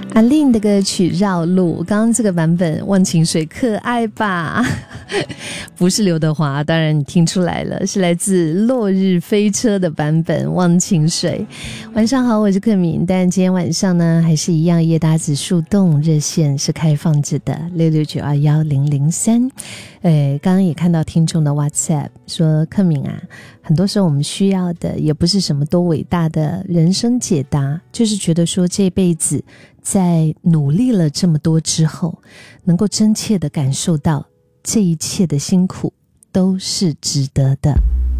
阿令的歌曲《绕路》，刚刚这个版本忘情水可爱吧？不是刘德华，当然你听出来了，是来自落日飞车的版本忘情水。晚上好，我是克敏，但今天晚上呢还是一样，叶达子树洞热线是开放着的，66921003。刚刚也看到听众的 WhatsApp 说，克敏啊，很多时候我们需要的也不是什么多伟大的人生解答，就是觉得说这辈子在努力了这么多之后，能够真切地感受到这一切的辛苦都是值得的。